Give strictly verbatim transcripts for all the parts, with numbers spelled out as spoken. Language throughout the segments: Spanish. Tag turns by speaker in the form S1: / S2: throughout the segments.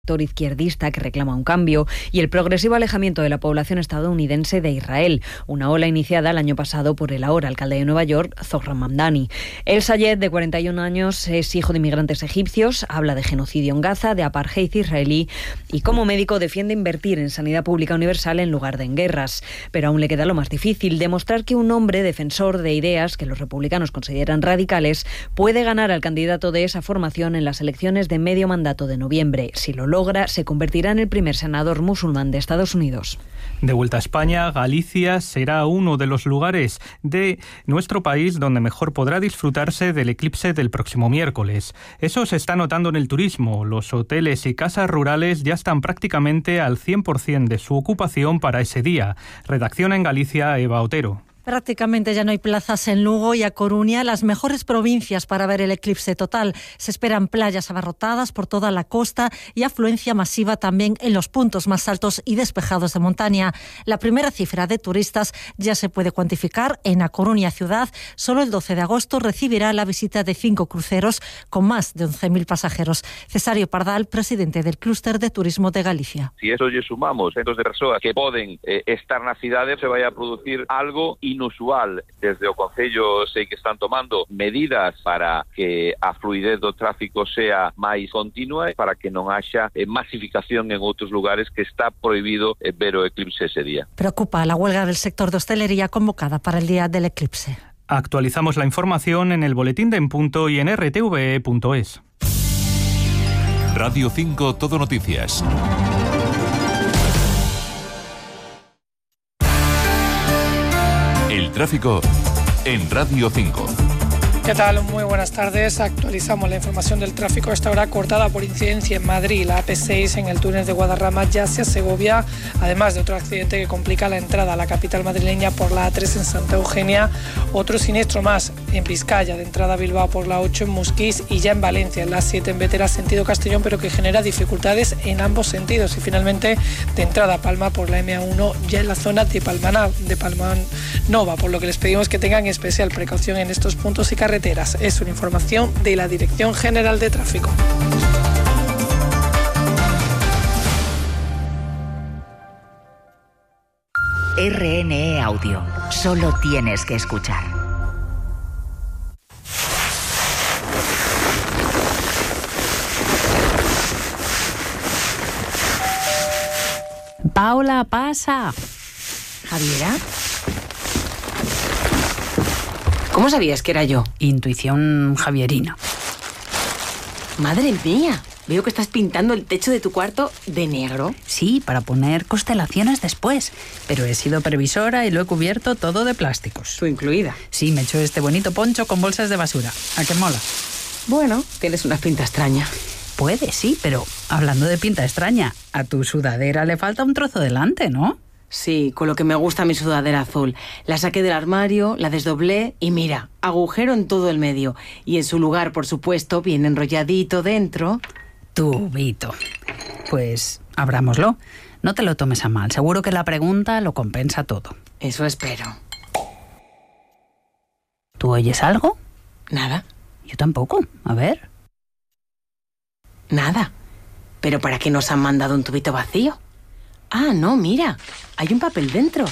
S1: sector izquierdista que reclama un cambio, y el progresivo alejamiento de la población estadounidense de Israel, una ola iniciada el año pasado por el ahora alcalde de Nueva York, Zohran Mamdani. El Sayed, de cuarenta y un años, es hijo de inmigrantes egipcios, habla de genocidio en Gaza, de apartheid israelí, y como médico defiende invertir en sanidad pública universal en lugar de en guerras. Pero aún le queda lo más difícil, demostrar que un hombre defensor de ideas que los republicanos consideran radicales puede ganar al candidato de esa formación en las elecciones de medio mandato de noviembre. Si lo logra, se convertirá en el primer senador musulmán de Estados Unidos.
S2: De vuelta a España, Galicia será uno de los lugares de nuestro país donde mejor podrá disfrutarse del eclipse del próximo miércoles. Eso se está notando en el turismo. Los hoteles y casas rurales ya están prácticamente al cien por ciento de su ocupación para ese día. Redacción en Galicia, Eva Otero.
S3: Prácticamente ya no hay plazas en Lugo y A Coruña, las mejores provincias para ver el eclipse total. Se esperan playas abarrotadas por toda la costa y afluencia masiva también en los puntos más altos y despejados de montaña. La primera cifra de turistas ya se puede cuantificar. En A Coruña ciudad, solo el doce de agosto recibirá la visita de cinco cruceros con más de once mil pasajeros. Cesario Pardal, presidente del Clúster de Turismo de Galicia.
S4: Si eso lle sumamos centos de persoas que poden eh, estar na cidade, se vai a producir algo inusual. Desde o Concello sei que están tomando medidas para que a fluidez do tráfico sea máis continua e para que non haxa eh, masificación en outros lugares que está prohibido eh, ver o eclipse ese día.
S3: Preocupa la huelga del sector de hostelería convocada para el día del eclipse.
S2: Actualizamos la información en el boletín de En Punto y en r t v e punto es.
S5: Radio cinco Todo Noticias. El tráfico en Radio cinco.
S6: ¿Qué tal? Muy buenas tardes. Actualizamos la información del tráfico. Esta hora cortada por incidencia en Madrid. La A P seis en el túnel de Guadarrama ya hacia Segovia, además de otro accidente que complica la entrada a la capital madrileña por la A tres en Santa Eugenia. Otro siniestro más en Vizcaya, de entrada a Bilbao por la ocho en Musquís, y ya en Valencia, en la siete en Bétera, sentido Castellón, pero que genera dificultades en ambos sentidos. Y finalmente, de entrada a Palma por la M A uno, ya en la zona de Palmana, de Palmanova, por lo que les pedimos que tengan especial precaución en estos puntos y carreteras. Es una información de la Dirección General de Tráfico.
S7: R N E Audio. Solo tienes que escuchar.
S8: Paula, pasa.
S9: ¿Javiera? ¿Cómo sabías que era yo?
S8: Intuición javierina.
S9: Madre mía, veo que estás pintando el techo de tu cuarto de negro.
S8: Sí, para poner constelaciones después. Pero he sido previsora y lo he cubierto todo de plásticos.
S9: ¿Tú incluida?
S8: Sí, me he hecho este bonito poncho con bolsas de basura. ¿A qué mola?
S9: Bueno, tienes una pinta extraña.
S8: Puede, sí, pero hablando de pinta extraña, a tu sudadera le falta un trozo delante, ¿no?
S9: Sí, con lo que me gusta mi sudadera azul. La saqué del armario, la desdoblé y mira, agujero en todo el medio. Y en su lugar, por supuesto, bien enrolladito dentro.
S8: Tubito. Pues abrámoslo. No te lo tomes a mal. Seguro que la pregunta lo compensa todo.
S9: Eso espero.
S8: ¿Tú oyes algo?
S9: Nada.
S8: Yo tampoco. A ver.
S9: Nada. ¿Pero para qué nos han mandado un tubito vacío? Ah, no, mira, hay un papel dentro.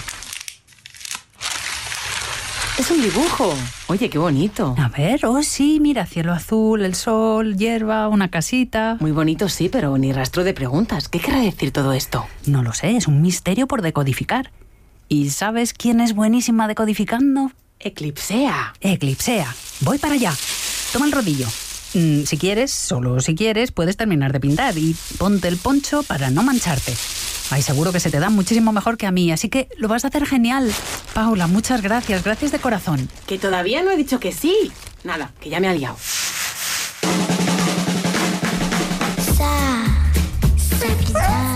S9: Es un dibujo. Oye, qué bonito.
S8: A ver, oh sí, mira, cielo azul, el sol, hierba, una casita.
S9: Muy bonito, sí, pero ni rastro de preguntas. ¿Qué querrá decir todo esto?
S8: No lo sé, es un misterio por decodificar. ¿Y sabes quién es buenísima decodificando?
S9: Eclipsea.
S8: Eclipsea. Voy para allá. Toma el rodillo. Mm, si quieres, solo si quieres, puedes terminar de pintar y ponte el poncho para no mancharte. Ay, seguro que se te da muchísimo mejor que a mí, así que lo vas a hacer genial. Paula, muchas gracias, gracias de corazón.
S9: Que todavía no he dicho que sí. Nada, que ya me ha liado.
S10: Sa, sapienza,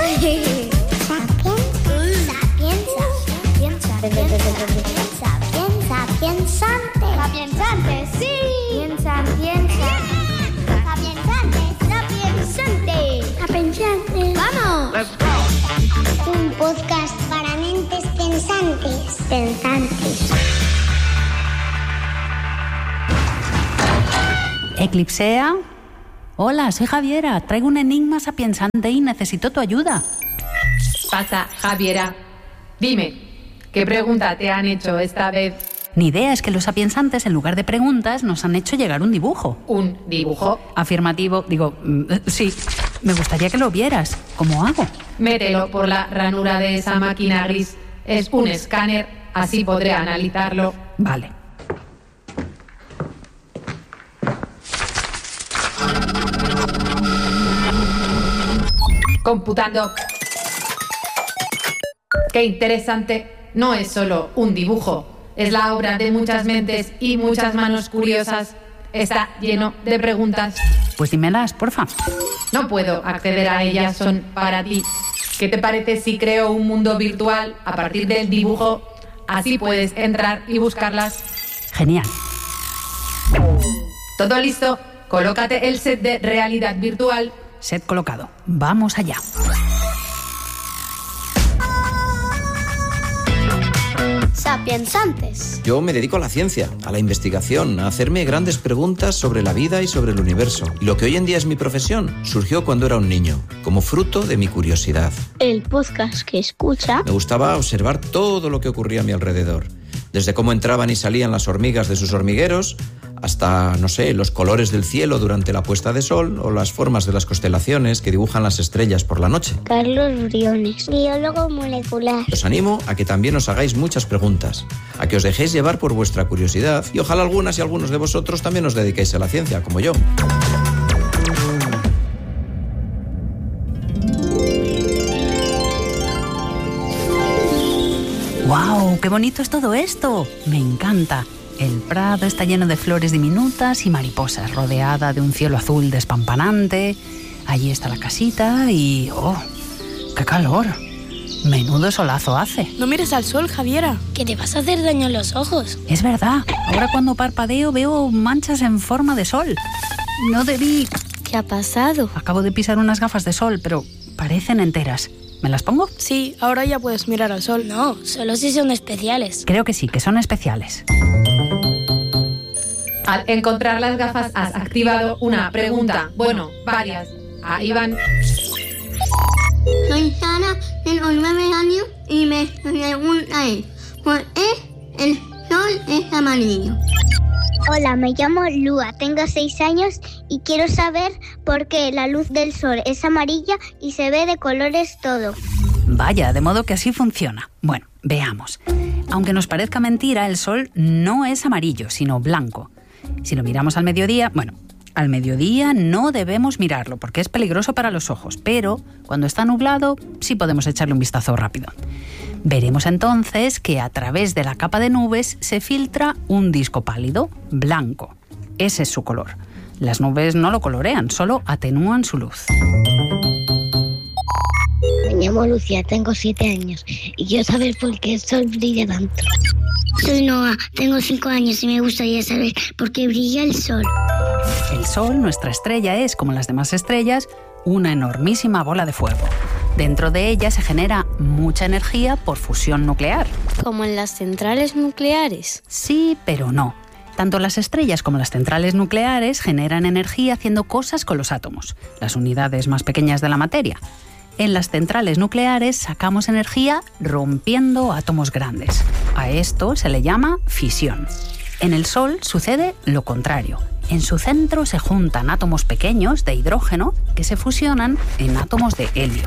S10: sapiensante, sapiensante, sí. Piensa, piensa. Sapiensante, sapiensante, sapiensante. ¡Vamos! Let's go. Un podcast para mentes pensantes. Pensantes.
S8: Eclipsea. Hola, soy Javiera. Traigo un enigma sapiensante y necesito tu ayuda.
S11: Pasa, Javiera. Dime, ¿qué pregunta te han hecho esta vez?
S8: Ni idea, es que los sapiensantes, en lugar de preguntas, nos han hecho llegar un dibujo.
S11: ¿Un dibujo?
S8: Afirmativo. Digo, sí. Me gustaría que lo vieras. ¿Cómo hago?
S11: Mételo por la ranura de esa máquina gris. Es un escáner, así podré analizarlo.
S8: Vale.
S11: Computando. Qué interesante. No es solo un dibujo. Es la obra de muchas mentes y muchas manos curiosas. Está lleno de preguntas.
S8: Pues dímelas, porfa.
S11: No puedo acceder a ellas, son para ti. ¿Qué te parece si creo un mundo virtual a partir del dibujo? Así puedes entrar y buscarlas.
S8: Genial.
S11: ¿Todo listo? Colócate el set de realidad virtual.
S8: Set colocado. Vamos allá.
S10: Sapiensantes.
S12: Yo me dedico a la ciencia, a la investigación, a hacerme grandes preguntas sobre la vida y sobre el universo. Y lo que hoy en día es mi profesión surgió cuando era un niño, como fruto de mi curiosidad.
S10: El podcast que escucha.
S12: Me gustaba observar todo lo que ocurría a mi alrededor. Desde cómo entraban y salían las hormigas de sus hormigueros, hasta, no sé, los colores del cielo durante la puesta de sol o las formas de las constelaciones que dibujan las estrellas por la noche.
S10: Carlos Briones, biólogo molecular.
S12: Os animo a que también os hagáis muchas preguntas, a que os dejéis llevar por vuestra curiosidad y ojalá algunas y algunos de vosotros también os dediquéis a la ciencia, como yo.
S8: ¡Guau! ¡Qué bonito es todo esto! Me encanta. El prado está lleno de flores diminutas y mariposas, rodeada de un cielo azul despampanante. Allí está la casita y... ¡oh! ¡Qué calor! Menudo solazo hace.
S13: No mires al sol, Javiera, que te vas a hacer daño en los ojos.
S8: Es verdad. Ahora cuando parpadeo veo manchas en forma de sol. No debí...
S13: ¿Qué ha pasado?
S8: Acabo de pisar unas gafas de sol, pero parecen enteras. ¿Me las pongo?
S13: Sí, ahora ya puedes mirar al sol. No, solo si son especiales.
S8: Creo que sí, que son especiales.
S11: Al encontrar las gafas has activado una pregunta. Bueno, varias. Ahí van.
S10: Soy Sara, tengo nueve años y me pregunta es, ¿por qué el sol es amarillo? Hola, me llamo Lua, tengo seis años y quiero saber por qué la luz del sol es amarilla y se ve de colores todo.
S8: Vaya, de modo que así funciona. Bueno, veamos. Aunque nos parezca mentira, el sol no es amarillo, sino blanco. Si lo miramos al mediodía, bueno, al mediodía no debemos mirarlo porque es peligroso para los ojos, pero cuando está nublado sí podemos echarle un vistazo rápido. Veremos entonces que a través de la capa de nubes se filtra un disco pálido, blanco. Ese es su color. Las nubes no lo colorean, solo atenúan su luz.
S10: Me llamo Lucía, tengo siete años y quiero saber por qué el sol brilla tanto. Soy Noah, tengo cinco años y me gustaría saber por qué brilla el sol.
S8: El sol, nuestra estrella, es, como las demás estrellas, una enormísima bola de fuego. Dentro de ella se genera mucha energía por fusión nuclear.
S13: ¿Como en las centrales nucleares?
S8: Sí, pero no. Tanto las estrellas como las centrales nucleares generan energía haciendo cosas con los átomos, las unidades más pequeñas de la materia. En las centrales nucleares sacamos energía rompiendo átomos grandes. A esto se le llama fisión. En el Sol sucede lo contrario. En su centro se juntan átomos pequeños de hidrógeno que se fusionan en átomos de helio.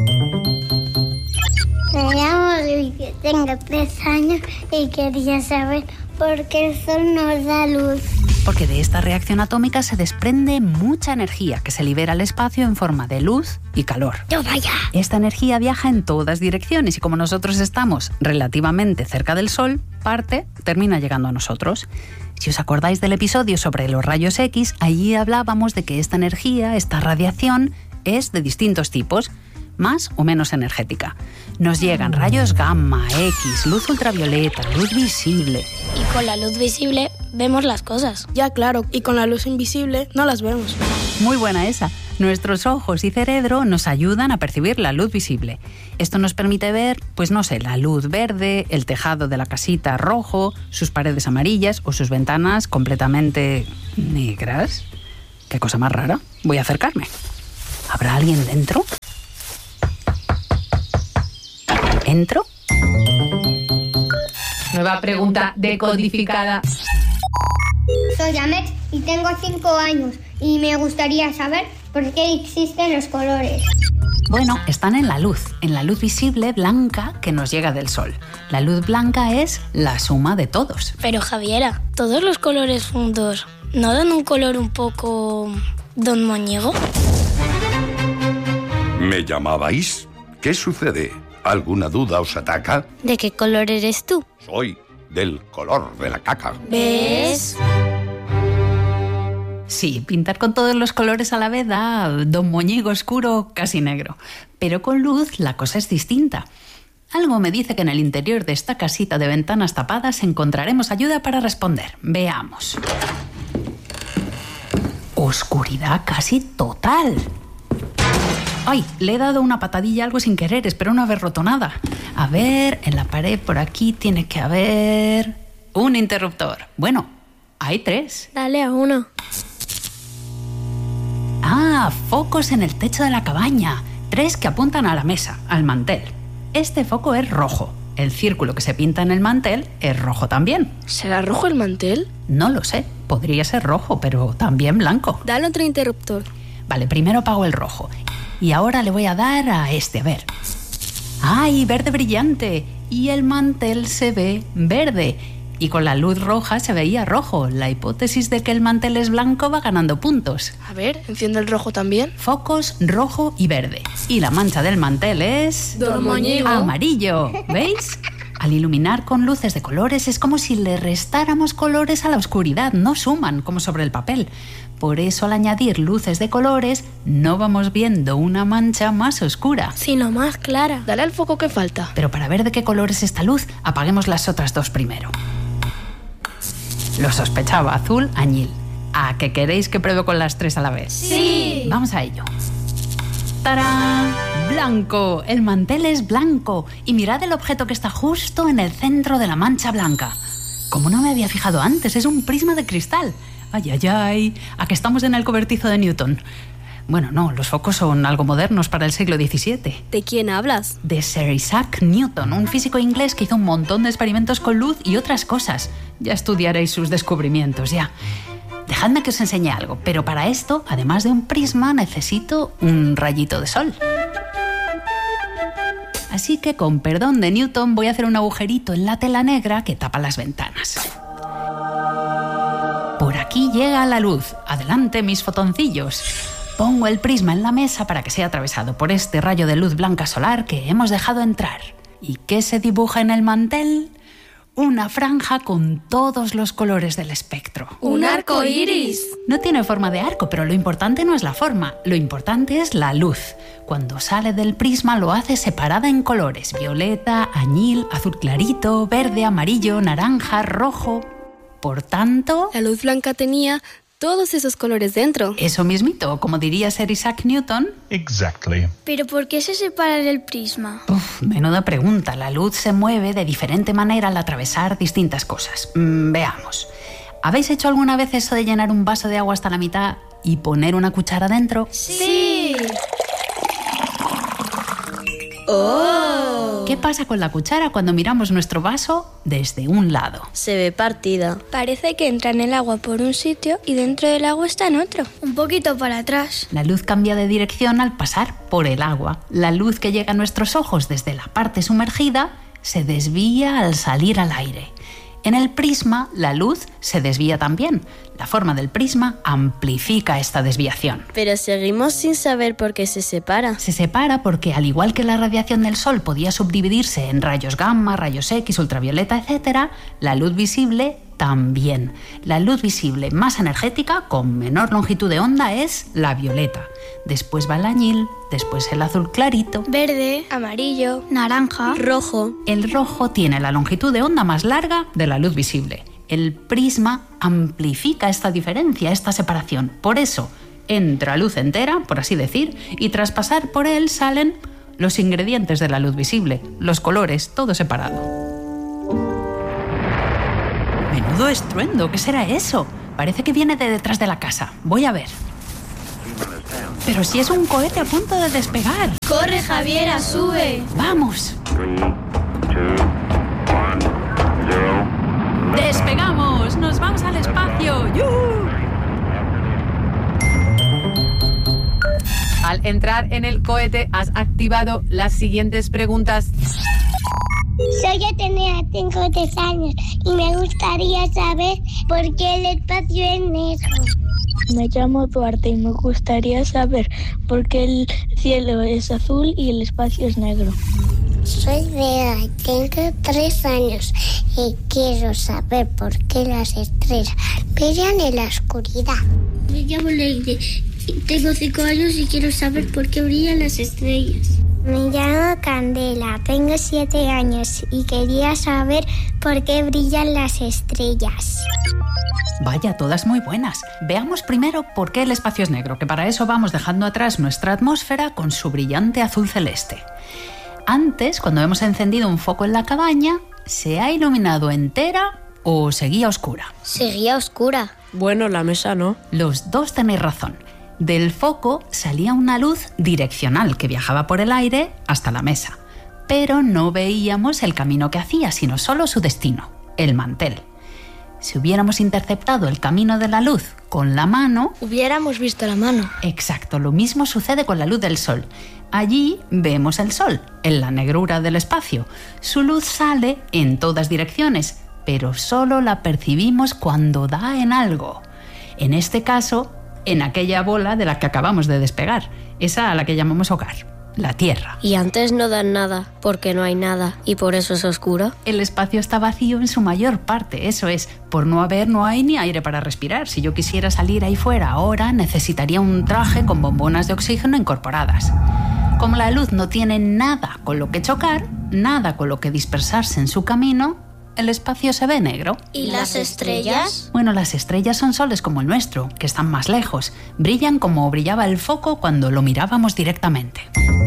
S10: Me llamo Luis, tengo tres años y quería saber por qué el sol nos da luz.
S8: Porque de esta reacción atómica se desprende mucha energía que se libera al espacio en forma de luz y calor.
S10: ¡Yo vaya!
S8: Esta energía viaja en todas direcciones y como nosotros estamos relativamente cerca del Sol, parte termina llegando a nosotros. Si os acordáis del episodio sobre los rayos X, allí hablábamos de que esta energía, esta radiación, es de distintos tipos, más o menos energética. Nos llegan rayos gamma, X, luz ultravioleta, luz visible.
S13: Y con la luz visible vemos las cosas. Ya, claro, y con la luz invisible no las vemos.
S8: Muy buena esa. Nuestros ojos y cerebro nos ayudan a percibir la luz visible. Esto nos permite ver, pues no sé, la luz verde, el tejado de la casita rojo, sus paredes amarillas o sus ventanas completamente negras. qué cosa más rara. Voy a acercarme. ¿Habrá alguien dentro? ¿Entro?
S11: Nueva pregunta decodificada.
S10: Soy Amet y tengo cinco años y me gustaría saber por qué existen los colores.
S8: Bueno, están en la luz, en la luz visible blanca que nos llega del sol. La luz blanca es la suma de todos.
S13: Pero Javiera, ¿todos los colores juntos no dan un color un poco don moñigo?
S14: ¿Me llamabais? ¿Qué sucede? ¿Alguna duda os ataca?
S13: ¿De qué color eres tú?
S14: Soy del color de la caca.
S13: ¿Ves?
S8: Sí, pintar con todos los colores a la vez da don moñigo oscuro casi negro. Pero con luz la cosa es distinta. Algo me dice que en el interior de esta casita de ventanas tapadas encontraremos ayuda para responder. Veamos. Oscuridad casi total. ¡Ay! Le he dado una patadilla a algo sin querer, espero no haber roto nada. A ver, en la pared por aquí tiene que haber un interruptor. Bueno, hay tres.
S13: Dale a uno.
S8: Ah, focos en el techo de la cabaña. Tres que apuntan a la mesa, al mantel. Este foco es rojo. El círculo que se pinta en el mantel es rojo también.
S13: ¿Será rojo el mantel?
S8: No lo sé. Podría ser rojo, pero también blanco.
S13: Dale otro interruptor.
S8: Vale, primero apago el rojo. Y ahora le voy a dar a este, a ver. ¡Ay, verde brillante! Y el mantel se ve verde. Y con la luz roja se veía rojo. La hipótesis de que el mantel es blanco va ganando puntos.
S13: A ver, enciende el rojo también.
S8: Focos rojo y verde. Y la mancha del mantel es...
S13: don moñigo.
S8: Amarillo. ¿Veis? Al iluminar con luces de colores es como si le restáramos colores a la oscuridad. No suman, como sobre el papel. Por eso al añadir luces de colores no vamos viendo una mancha más oscura,
S13: sino más clara. Dale al foco que falta.
S8: Pero para ver de qué color es esta luz, apaguemos las otras dos primero. Lo sospechaba, azul, añil. ¿A qué queréis que pruebe con las tres a la vez?
S13: ¡Sí!
S8: Vamos a ello. ¡Tarán! ¡Blanco! El mantel es blanco. Y mirad el objeto que está justo en el centro de la mancha blanca. Como no me había fijado antes, es un prisma de cristal. Ay, ay, ay, ¿a que estamos en el cobertizo de Newton? Bueno, no, los focos son algo modernos para el siglo diecisiete.
S13: ¿De quién hablas?
S8: De Sir Isaac Newton, un físico inglés que hizo un montón de experimentos con luz y otras cosas. Ya estudiaréis sus descubrimientos, ya. Dejadme que os enseñe algo, pero para esto, además de un prisma, necesito un rayito de sol. Así que, con perdón de Newton, voy a hacer un agujerito en la tela negra que tapa las ventanas. Por aquí llega la luz. Adelante, mis fotoncillos. Pongo el prisma en la mesa para que sea atravesado por este rayo de luz blanca solar que hemos dejado entrar. ¿Y qué se dibuja en el mantel? Una franja con todos los colores del espectro.
S13: ¡Un arco iris!
S8: No tiene forma de arco, pero lo importante no es la forma. Lo importante es la luz. Cuando sale del prisma lo hace separada en colores. Violeta, añil, azul clarito, verde, amarillo, naranja, rojo. Por tanto...
S13: la luz blanca tenía todos esos colores dentro.
S8: Eso mismito, como diría Sir Isaac Newton.
S15: Exactly.
S10: ¿Pero por qué se separa el prisma?
S8: Uf, menuda pregunta. La luz se mueve de diferente manera al atravesar distintas cosas. Mm, veamos. ¿Habéis hecho alguna vez eso de llenar un vaso de agua hasta la mitad y poner una cuchara dentro?
S10: Sí.
S13: ¡Oh!
S8: ¿Qué pasa con la cuchara cuando miramos nuestro vaso desde un lado?
S13: Se ve partida.
S10: Parece que entra en el agua por un sitio y dentro del agua está en otro. Un poquito para atrás.
S8: La luz cambia de dirección al pasar por el agua. La luz que llega a nuestros ojos desde la parte sumergida se desvía al salir al aire. En el prisma, la luz se desvía también. La forma del prisma amplifica esta desviación.
S13: Pero seguimos sin saber por qué se separa.
S8: Se separa porque, al igual que la radiación del Sol podía subdividirse en rayos gamma, rayos X, ultravioleta, etcétera, la luz visible también. La luz visible más energética, con menor longitud de onda, es la violeta. Después va el añil, después el azul clarito.
S10: Verde, amarillo, naranja,
S13: rojo.
S8: El rojo tiene la longitud de onda más larga de la luz visible. El prisma amplifica esta diferencia, esta separación. Por eso, entra luz entera, por así decir, y tras pasar por él salen los ingredientes de la luz visible, los colores, todo separado. Menudo estruendo, ¿qué será eso? Parece que viene de detrás de la casa. Voy a ver. Pero si es un cohete a punto de despegar.
S13: ¡Corre, Javiera, sube!
S8: ¡Vamos! ¡Despegamos! ¡Nos vamos al espacio! ¡Yuhu!
S11: Al entrar en el cohete has activado las siguientes preguntas.
S10: Soy Atenea, tengo tres años y me gustaría saber por qué el espacio es negro.
S15: Me llamo Duarte y me gustaría saber por qué el cielo es azul y el espacio es negro.
S10: Soy Bea y tengo tres años y quiero saber por qué las estrellas brillan en la oscuridad. Me llamo Leire y tengo cinco años y quiero saber por qué brillan las estrellas. Me llamo Candela, tengo siete años y quería saber por qué brillan las estrellas.
S8: Vaya, todas muy buenas. Veamos primero por qué el espacio es negro, que para eso vamos dejando atrás nuestra atmósfera con su brillante azul celeste. Antes, cuando hemos encendido un foco en la cabaña, ¿se ha iluminado entera o seguía oscura?
S10: Seguía oscura.
S15: Bueno, la mesa no.
S8: Los dos tenéis razón. Del foco salía una luz direccional que viajaba por el aire hasta la mesa. Pero no veíamos el camino que hacía, sino solo su destino, el mantel. Si hubiéramos interceptado el camino de la luz con la mano...
S13: Hubiéramos visto la mano.
S8: Exacto, lo mismo sucede con la luz del sol. Allí vemos el sol, en la negrura del espacio. Su luz sale en todas direcciones, pero solo la percibimos cuando da en algo. En este caso, en aquella bola de la que acabamos de despegar, esa a la que llamamos hogar. La Tierra.
S13: Y antes no dan nada, porque no hay nada, y por eso es oscuro.
S8: El espacio está vacío en su mayor parte, eso es. Por no haber, no hay ni aire para respirar. Si yo quisiera salir ahí fuera ahora, necesitaría un traje con bombonas de oxígeno incorporadas. Como la luz no tiene nada con lo que chocar, nada con lo que dispersarse en su camino, el espacio se ve negro.
S13: ¿Y las estrellas?
S8: Bueno, las estrellas son soles como el nuestro, que están más lejos. Brillan como brillaba el foco cuando lo mirábamos directamente.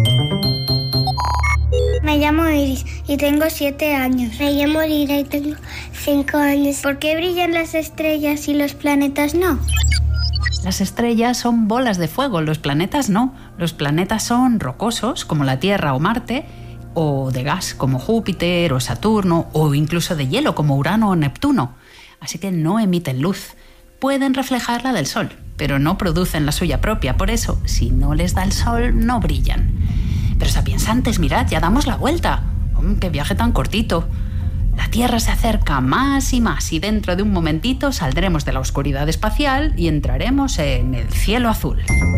S10: Me llamo Iris y tengo siete años. Me llamo Lira y tengo cinco años. ¿Por qué brillan las estrellas y los planetas no?
S8: Las estrellas son bolas de fuego, los planetas no. Los planetas son rocosos, como la Tierra o Marte, o de gas, como Júpiter o Saturno, o incluso de hielo, como Urano o Neptuno. Así que no emiten luz. Pueden reflejar la del Sol, pero no producen la suya propia. Por eso, si no les da el sol, no brillan. Pero sapiensantes, mirad, ya damos la vuelta. Oh, ¡qué viaje tan cortito! La Tierra se acerca más y más y dentro de un momentito saldremos de la oscuridad espacial y entraremos en el cielo azul.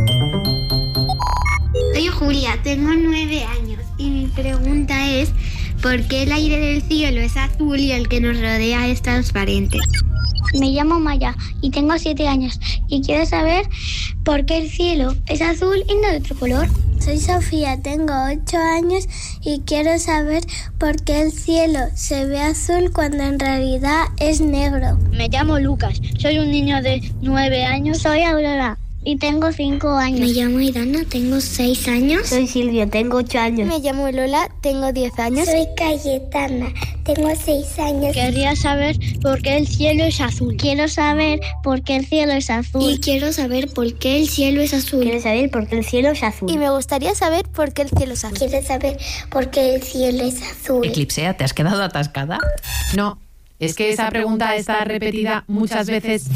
S10: Soy Julia, tengo nueve años y mi pregunta es ¿por qué el aire del cielo es azul y el que nos rodea es transparente? Me llamo Maya y tengo siete años y quiero saber por qué el cielo es azul y no de otro color. Soy Sofía, tengo ocho años y quiero saber por qué el cielo se ve azul cuando en realidad es negro. Me llamo Lucas, soy un niño de nueve años. Soy Aurora y tengo cinco años. Me llamo Irana, tengo seis años. Soy Silvia, tengo ocho años. Me llamo Lola, tengo diez años. Soy Cayetana, tengo seis años. Querría saber por qué el cielo es azul. Quiero saber por qué el cielo es azul. Y quiero saber por qué el cielo es azul. Quiero saber por qué el cielo es azul. Y me gustaría saber por qué el cielo es azul. Quiero saber por qué el cielo es azul.
S8: Eclipsea, ¿te has quedado atascada?
S11: No, es que esa pregunta está repetida muchas veces.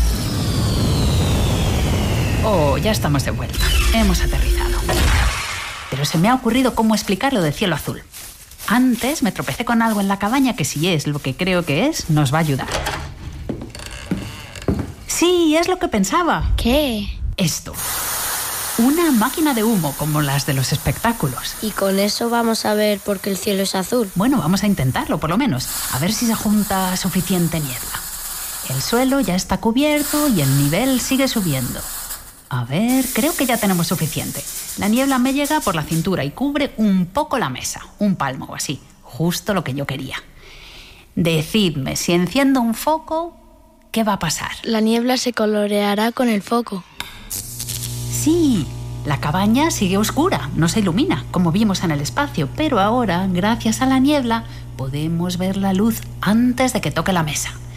S8: Oh, ya estamos de vuelta. Hemos aterrizado. Pero se me ha ocurrido cómo explicar lo del cielo azul. Antes me tropecé con algo en la cabaña que si es lo que creo que es, nos va a ayudar. Sí, es lo que pensaba.
S13: ¿Qué?
S8: Esto. Una máquina de humo, como las de los espectáculos.
S13: ¿Y con eso vamos a ver por qué el cielo es azul?
S8: Bueno, vamos a intentarlo, por lo menos. A ver si se junta suficiente niebla. El suelo ya está cubierto y el nivel sigue subiendo. A ver, creo que ya tenemos suficiente. La niebla me llega por la cintura y cubre un poco la mesa, un palmo o así, justo lo que yo quería. Decidme, si enciendo un foco, ¿qué va a pasar?
S13: La niebla se coloreará con el foco.
S8: Sí, la cabaña sigue oscura, no se ilumina, como vimos en el espacio, pero ahora, gracias a la niebla, podemos ver la luz antes de que toque la mesa.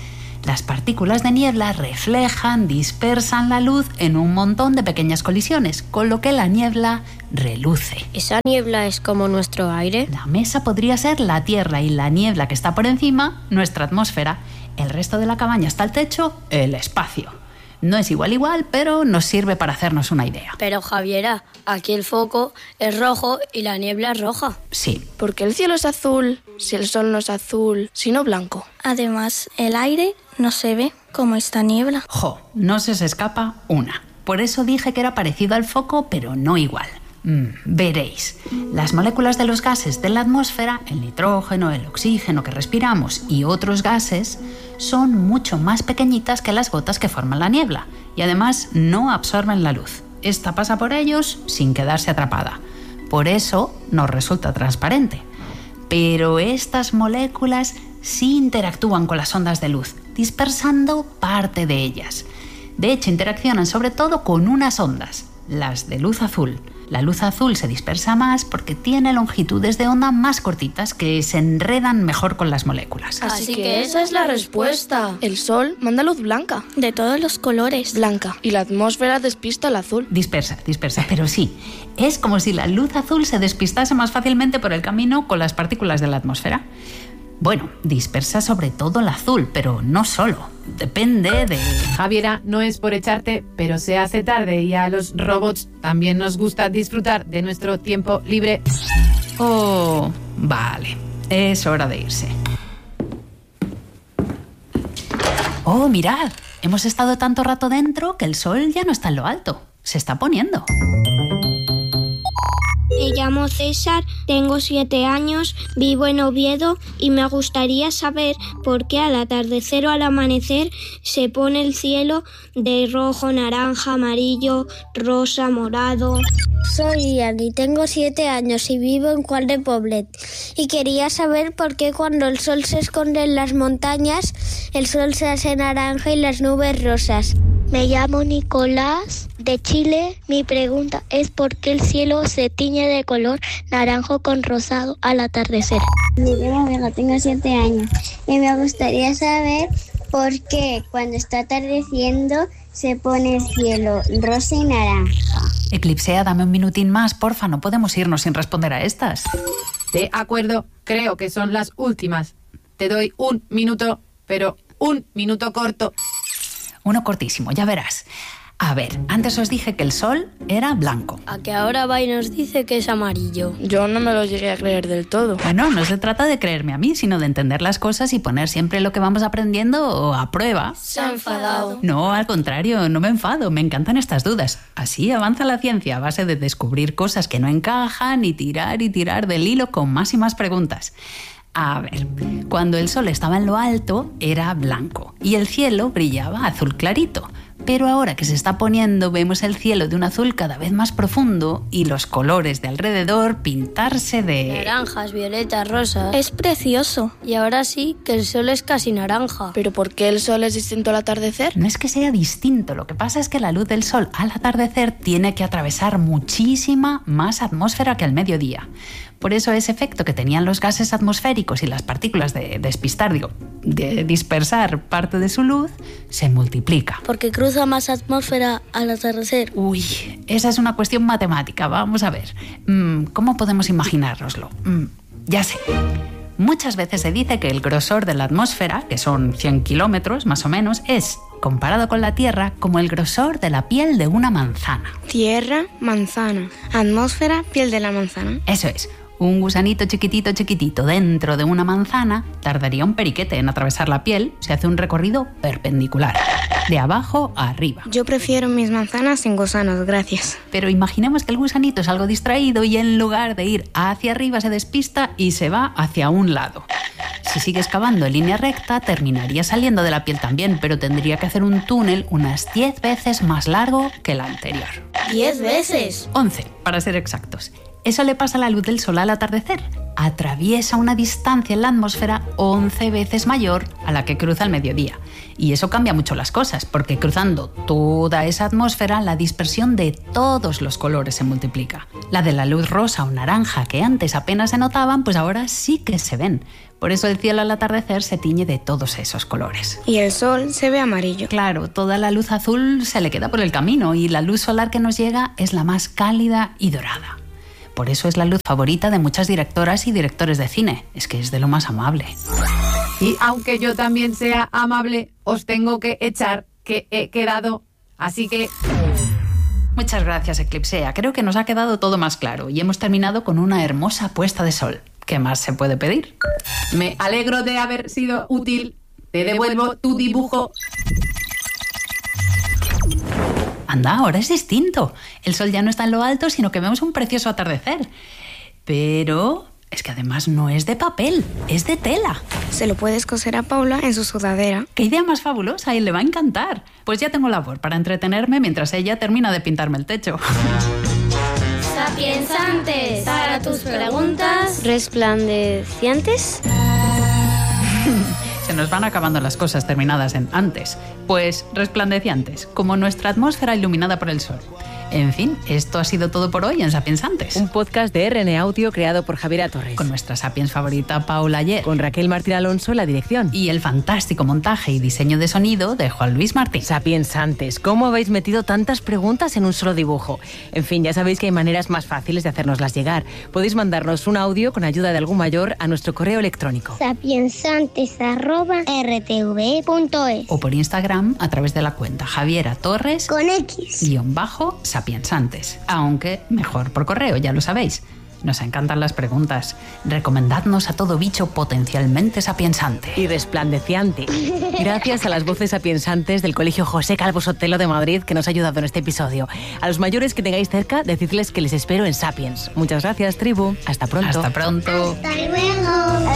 S8: Las partículas de niebla reflejan, dispersan la luz en un montón de pequeñas colisiones, con lo que la niebla reluce.
S16: ¿Esa niebla es como nuestro aire?
S8: La mesa podría ser la Tierra y la niebla que está por encima, nuestra atmósfera. El resto de la cabaña hasta el techo, el espacio. No es igual igual, pero nos sirve para hacernos una idea.
S16: Pero Javiera, aquí el foco es rojo y la niebla es roja.
S8: Sí.
S13: ¿Por qué el cielo es azul si el sol no es azul, sino blanco?
S15: Además, el aire no se ve como esta niebla.
S8: Jo, no se os escapa una. Por eso dije que era parecido al foco, pero no igual. Mm, veréis, las moléculas de los gases de la atmósfera, el nitrógeno, el oxígeno que respiramos y otros gases, son mucho más pequeñitas que las gotas que forman la niebla y además no absorben la luz. Esta pasa por ellos sin quedarse atrapada. Por eso nos resulta transparente. Pero estas moléculas sí interactúan con las ondas de luz, dispersando parte de ellas. De hecho, interaccionan sobre todo con unas ondas, las de luz azul. La luz azul se dispersa más porque tiene longitudes de onda más cortitas que se enredan mejor con las moléculas.
S13: Así que esa es la respuesta. El sol manda luz blanca.
S15: De todos los colores.
S13: Blanca. Y la atmósfera despista el azul.
S8: Dispersa, dispersa. Pero sí, es como si la luz azul se despistase más fácilmente por el camino con las partículas de la atmósfera. Bueno, dispersa sobre todo el azul, pero no solo. Depende de...
S11: Javiera, no es por echarte, pero se hace tarde y a los robots también nos gusta disfrutar de nuestro tiempo libre.
S8: Oh, vale. Es hora de irse. Oh, mirad. Hemos estado tanto rato dentro que el sol ya no está en lo alto. Se está poniendo.
S10: Me llamo César, tengo siete años, vivo en Oviedo y me gustaría saber por qué al atardecer o al amanecer se pone el cielo de rojo, naranja, amarillo, rosa, morado.
S17: Soy Ian y tengo siete años y vivo en Cual de Poblet. Y quería saber por qué cuando el sol se esconde en las montañas, el sol se hace naranja y las nubes rosas.
S10: Me llamo Nicolás, de Chile. Mi pregunta es por qué el cielo se tiñe de color naranjo con rosado al atardecer.
S17: Me llamo Vega, tengo siete años y me gustaría saber por qué cuando está atardeciendo se pone el cielo rosa y naranja.
S8: Eclipsea, dame un minutín más, porfa, no podemos irnos sin responder a estas.
S11: De acuerdo, creo que son las últimas. Te doy un minuto, pero un minuto corto.
S8: Uno cortísimo, ya verás. A ver, antes os dije que el sol era blanco.
S16: A que ahora va y nos dice que es amarillo.
S13: Yo no me lo llegué a creer del todo.
S8: Bueno, no se trata de creerme a mí, sino de entender las cosas y poner siempre lo que vamos aprendiendo a prueba.
S16: Se ha enfadado.
S8: No, al contrario, no me enfado, me encantan estas dudas. Así avanza la ciencia a base de descubrir cosas que no encajan y tirar y tirar del hilo con más y más preguntas. A ver, cuando el sol estaba en lo alto era blanco y el cielo brillaba azul clarito. Pero ahora que se está poniendo vemos el cielo de un azul cada vez más profundo y los colores de alrededor pintarse de...
S16: naranjas, violetas, rosas.
S15: Es precioso.
S16: Y ahora sí que el sol es casi naranja.
S13: ¿Pero por qué el sol es distinto al atardecer?
S8: No es que sea distinto, lo que pasa es que la luz del sol al atardecer tiene que atravesar muchísima más atmósfera que al mediodía. Por eso ese efecto que tenían los gases atmosféricos y las partículas de despistar, digo, de dispersar parte de su luz, se multiplica.
S16: Porque cruza más atmósfera al atardecer.
S8: Uy, esa es una cuestión matemática. Vamos a ver. ¿Cómo podemos imaginárnoslo? Ya sé. Muchas veces se dice que el grosor de la atmósfera, que son cien kilómetros más o menos, es, comparado con la Tierra, como el grosor de la piel de una manzana.
S13: Tierra, manzana. Atmósfera, piel de la manzana.
S8: Eso es. Un gusanito chiquitito, chiquitito dentro de una manzana tardaría un periquete en atravesar la piel. Se hace un recorrido perpendicular, de abajo a arriba.
S13: Yo prefiero mis manzanas sin gusanos, gracias.
S8: Pero imaginemos que el gusanito es algo distraído y en lugar de ir hacia arriba se despista y se va hacia un lado. Si sigue excavando en línea recta, terminaría saliendo de la piel también, pero tendría que hacer un túnel unas diez veces más largo que el anterior.
S16: ¿Diez veces?
S8: once, para ser exactos. Eso le pasa a la luz del sol al atardecer, atraviesa una distancia en la atmósfera once veces mayor a la que cruza el mediodía. Y eso cambia mucho las cosas, porque cruzando toda esa atmósfera, la dispersión de todos los colores se multiplica. La de la luz rosa o naranja, que antes apenas se notaban, pues ahora sí que se ven. Por eso el cielo al atardecer se tiñe de todos esos colores.
S13: Y el sol se ve amarillo.
S8: Claro, toda la luz azul se le queda por el camino y la luz solar que nos llega es la más cálida y dorada. Por eso es la luz favorita de muchas directoras y directores de cine. Es que es de lo más amable.
S11: Y aunque yo también sea amable, os tengo que echar que he quedado. Así que...
S8: Muchas gracias, Eclipsea. Creo que nos ha quedado todo más claro y hemos terminado con una hermosa puesta de sol. ¿Qué más se puede pedir?
S11: Me alegro de haber sido útil. Te devuelvo tu dibujo.
S8: Anda, ahora es distinto. El sol ya no está en lo alto, sino que vemos un precioso atardecer. Pero es que además no es de papel, es de tela.
S13: Se lo puedes coser a Paula en su sudadera.
S8: ¡Qué idea más fabulosa! Y le va a encantar. Pues ya tengo labor para entretenerme mientras ella termina de pintarme el techo.
S17: Sapiensantes, para tus preguntas resplandecientes.
S8: Se nos van acabando las cosas terminadas en antes. Pues resplandecientes, como nuestra atmósfera iluminada por el sol. En fin, esto ha sido todo por hoy en Sapiensantes.
S1: Un podcast de R N A Audio creado por Javiera Torres.
S8: Con nuestra Sapiens favorita Paula Ayer.
S1: Con Raquel Martín Alonso en la dirección.
S8: Y el fantástico montaje y diseño de sonido de Juan Luis Martín.
S1: Sapiensantes, ¿cómo habéis metido tantas preguntas en un solo dibujo? En fin, ya sabéis que hay maneras más fáciles de hacérnoslas llegar. Podéis mandarnos un audio con ayuda de algún mayor a nuestro correo electrónico.
S10: sapiensantes arroba r t v e punto es.
S8: O por Instagram a través de la cuenta Javiera Torres
S10: con X
S8: guión bajo Sapiensantes, aunque mejor por correo, ya lo sabéis. Nos encantan las preguntas. Recomendadnos a todo bicho potencialmente sapiensante.
S1: Y resplandeciente. Gracias a las voces sapiensantes del Colegio José Calvo Sotelo de Madrid que nos ha ayudado en este episodio. A los mayores que tengáis cerca, decidles que les espero en Sapiens. Muchas gracias, tribu. Hasta pronto.
S8: Hasta pronto.
S10: Hasta luego.